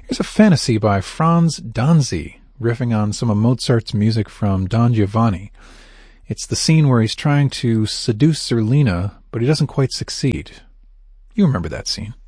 Here's a fantasy by Franz Danzi, riffing on some of Mozart's music from Don Giovanni. It's the scene where he's trying to seduce Zerlina, but he doesn't quite succeed. You remember that scene.